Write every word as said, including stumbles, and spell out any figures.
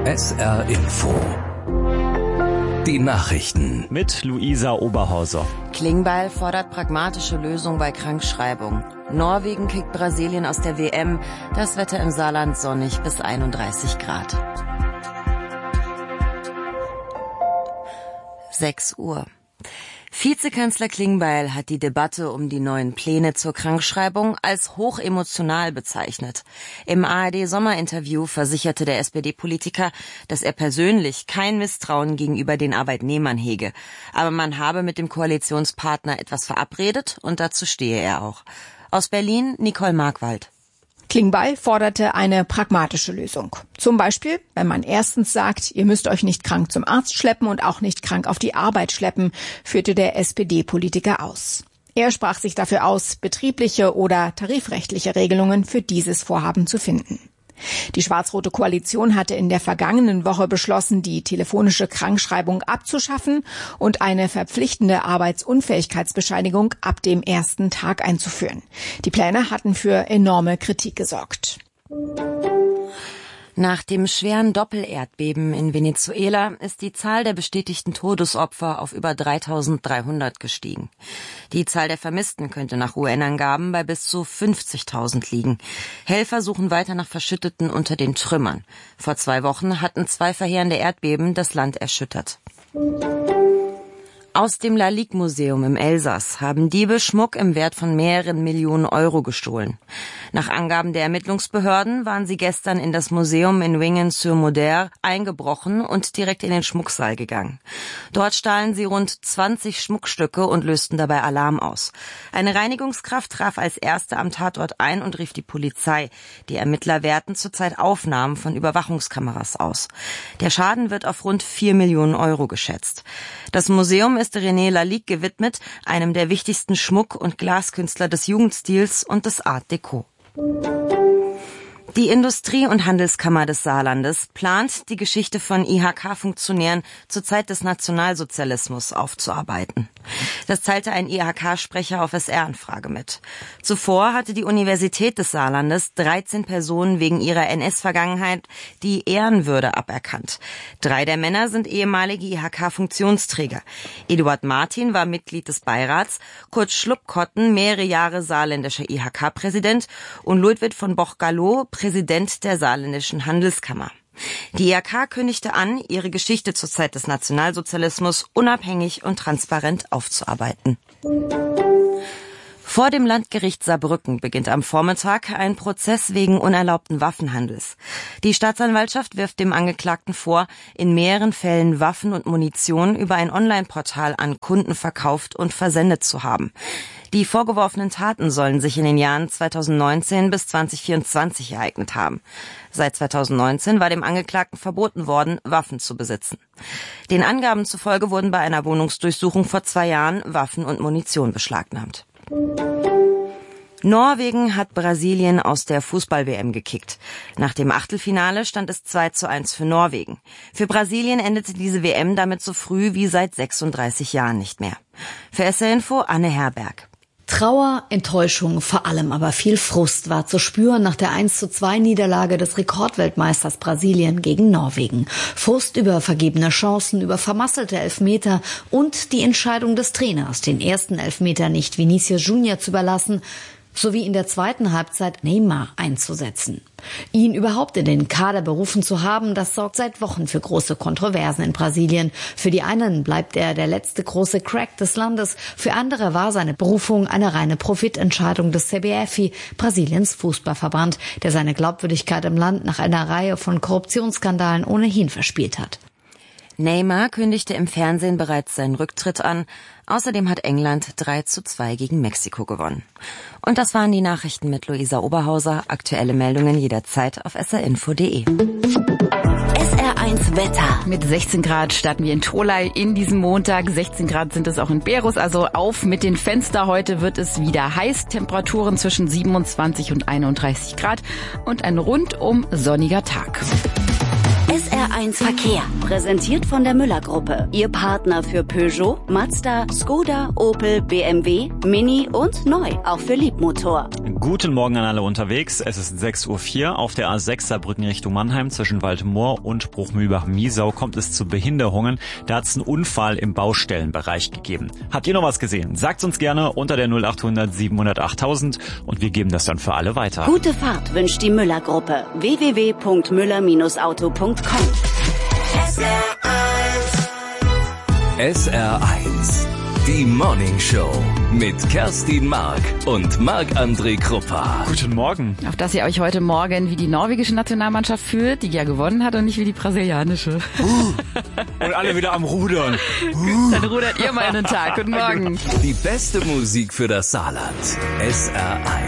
S R Info. Die Nachrichten mit Luisa Oberhauser. Klingbeil fordert pragmatische Lösung bei Krankschreibung. Norwegen kickt Brasilien aus der W M. Das Wetter im Saarland sonnig bis einunddreißig Grad. sechs Uhr. Vizekanzler Klingbeil hat die Debatte um die neuen Pläne zur Krankschreibung als hochemotional bezeichnet. Im A R D-Sommerinterview versicherte der S P D-Politiker, dass er persönlich kein Misstrauen gegenüber den Arbeitnehmern hege. Aber man habe mit dem Koalitionspartner etwas verabredet und dazu stehe er auch. Aus Berlin, Nicole Markwald. Klingbeil forderte eine pragmatische Lösung. Zum Beispiel, wenn man erstens sagt, ihr müsst euch nicht krank zum Arzt schleppen und auch nicht krank auf die Arbeit schleppen, führte der S P D-Politiker aus. Er sprach sich dafür aus, betriebliche oder tarifrechtliche Regelungen für dieses Vorhaben zu finden. Die schwarz-rote Koalition hatte in der vergangenen Woche beschlossen, die telefonische Krankschreibung abzuschaffen und eine verpflichtende Arbeitsunfähigkeitsbescheinigung ab dem ersten Tag einzuführen. Die Pläne hatten für enorme Kritik gesorgt. Nach dem schweren Doppelerdbeben in Venezuela ist die Zahl der bestätigten Todesopfer auf über dreitausenddreihundert gestiegen. Die Zahl der Vermissten könnte nach U N-Angaben bei bis zu fünfzigtausend liegen. Helfer suchen weiter nach Verschütteten unter den Trümmern. Vor zwei Wochen hatten zwei verheerende Erdbeben das Land erschüttert. Aus dem Lalique-Museum im Elsass haben Diebe Schmuck im Wert von mehreren Millionen Euro gestohlen. Nach Angaben der Ermittlungsbehörden waren sie gestern in das Museum in Wingen-sur-Moder eingebrochen und direkt in den Schmucksaal gegangen. Dort stahlen sie rund zwanzig Schmuckstücke und lösten dabei Alarm aus. Eine Reinigungskraft traf als erste am Tatort ein und rief die Polizei. Die Ermittler werten zurzeit Aufnahmen von Überwachungskameras aus. Der Schaden wird auf rund vier Millionen Euro geschätzt. Das Museum ist René Lalique gewidmet, einem der wichtigsten Schmuck- und Glaskünstler des Jugendstils und des Art Deco. Die Industrie- und Handelskammer des Saarlandes plant, die Geschichte von I H K-Funktionären zur Zeit des Nationalsozialismus aufzuarbeiten. Das teilte ein I H K-Sprecher auf S R-Anfrage mit. Zuvor hatte die Universität des Saarlandes dreizehn Personen wegen ihrer N S-Vergangenheit die Ehrenwürde aberkannt. Drei der Männer sind ehemalige I H K-Funktionsträger. Eduard Martin war Mitglied des Beirats, Kurt Schluppkotten mehrere Jahre saarländischer I H K-Präsident und Ludwig von Boch-Gallo Präsident der saarländischen Handelskammer. Die I H K kündigte an, ihre Geschichte zur Zeit des Nationalsozialismus unabhängig und transparent aufzuarbeiten. Vor dem Landgericht Saarbrücken beginnt am Vormittag ein Prozess wegen unerlaubten Waffenhandels. Die Staatsanwaltschaft wirft dem Angeklagten vor, in mehreren Fällen Waffen und Munition über ein Online-Portal an Kunden verkauft und versendet zu haben. Die vorgeworfenen Taten sollen sich in den Jahren zweitausendneunzehn bis zweitausendvierundzwanzig ereignet haben. Seit zweitausendneunzehn war dem Angeklagten verboten worden, Waffen zu besitzen. Den Angaben zufolge wurden bei einer Wohnungsdurchsuchung vor zwei Jahren Waffen und Munition beschlagnahmt. Norwegen hat Brasilien aus der Fußball-W M gekickt. Nach dem Achtelfinale stand es zwei zu eins für Norwegen. Für Brasilien endete diese W M damit so früh wie seit sechsunddreißig Jahren nicht mehr. Für S R Info Anne Herberg. Trauer, Enttäuschung, vor allem aber viel Frust war zu spüren nach der eins zu zwei Niederlage des Rekordweltmeisters Brasilien gegen Norwegen. Frust über vergebene Chancen, über vermasselte Elfmeter und die Entscheidung des Trainers, den ersten Elfmeter nicht Vinicius Junior zu überlassen, sowie in der zweiten Halbzeit Neymar einzusetzen. Ihn überhaupt in den Kader berufen zu haben, das sorgt seit Wochen für große Kontroversen in Brasilien. Für die einen bleibt er der letzte große Crack des Landes, für andere war seine Berufung eine reine Profitentscheidung des C B F I, Brasiliens Fußballverband, der seine Glaubwürdigkeit im Land nach einer Reihe von Korruptionsskandalen ohnehin verspielt hat. Neymar kündigte im Fernsehen bereits seinen Rücktritt an. Außerdem hat England drei zu zwei gegen Mexiko gewonnen. Und das waren die Nachrichten mit Luisa Oberhauser. Aktuelle Meldungen jederzeit auf s r info punkt d e. S R eins Wetter. Mit sechzehn Grad starten wir in Tholey in diesem Montag. sechzehn Grad sind es auch in Berus. Also auf mit den Fenster. Heute wird es wieder heiß. Temperaturen zwischen siebenundzwanzig und einunddreißig Grad und ein rundum sonniger Tag. S R eins Verkehr. Präsentiert von der Müller-Gruppe. Ihr Partner für Peugeot, Mazda, Skoda, Opel, B M W, Mini und neu. Auch für Liebmotor. Guten Morgen an alle unterwegs. Es ist sechs Uhr vier. Auf der A sechs Saarbrücken Richtung Mannheim zwischen Waldmoor und Bruchmühlbach-Miesau kommt es zu Behinderungen. Da hat es einen Unfall im Baustellenbereich gegeben. Habt ihr noch was gesehen? Sagt's uns gerne unter der null achthundert siebenhundert achttausend und wir geben das dann für alle weiter. Gute Fahrt wünscht die Müller-Gruppe. w w w punkt müller auto punkt com. S R eins. Die Morning Show mit Kerstin Mark und Marc-André Kruppa. Guten Morgen. Auf dass ihr euch heute Morgen wie die norwegische Nationalmannschaft fühlt, die ja gewonnen hat und nicht wie die brasilianische. Uh, und alle wieder am Rudern. Uh. Dann rudert ihr mal in den Tag. Guten Morgen. Die beste Musik für das Saarland. S R eins.